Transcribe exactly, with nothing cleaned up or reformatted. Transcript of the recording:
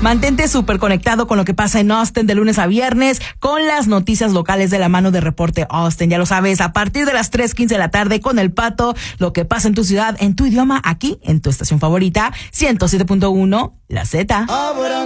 Mantente súper conectado con lo que pasa en Austin de lunes a viernes, con las noticias locales de la mano de Reporte Austin. Ya lo sabes, a partir de las tres quince de la tarde con El Pato, lo que pasa en tu ciudad, en tu idioma, aquí en tu estación favorita, ciento siete punto uno, La Z.